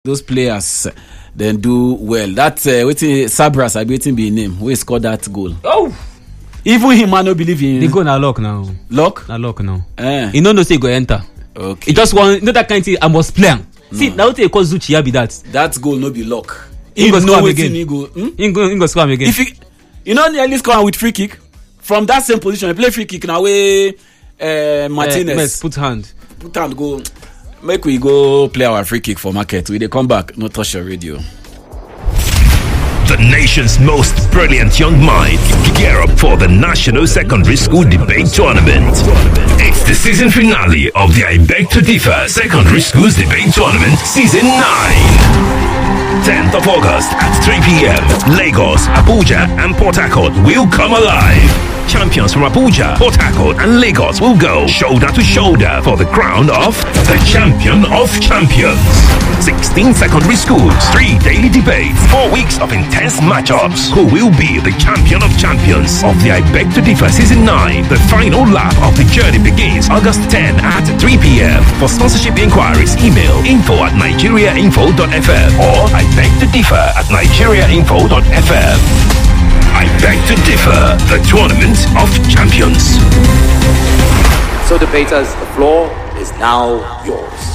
those players then do well. That waiting Sabras, I waiting be name. Who scored that goal? Oh, even him man no believe in. they go na lock now. Lock? Na lock now. You know no say go enter. Okay. It just one. You know that kind of thing. I must play. See now what they call Zuchi be that. That goal no be lock. He go score again. He go score again. If he, you know, nearly score with free kick from that same position. He play free kick now. Martinez put hand go. Make we go play our free kick for market. We they come back. No touch your radio. The nation's most brilliant young minds gear up for the National Secondary School Debate Tournament. It's the season finale of the I Beg to Differ Secondary Schools Debate Tournament Season 9. 10th of August at 3 p.m. Lagos, Abuja and Port Harcourt will come alive. Champions from Abuja, Port Harcourt and Lagos will go shoulder to shoulder for the crown of the Champion of Champions. 16 secondary schools, 3 daily debates, 4 weeks of intense matchups. Who will be the Champion of Champions of the I Beg to Differ Season 9? The final lap of the journey begins August 10 at 3 p.m. For sponsorship inquiries, email info@nigeriainfo.fm or I Beg to Differ @nigeriainfo.fm. I Beg to Differ, the Tournament of Champions. So debaters, the floor is now yours.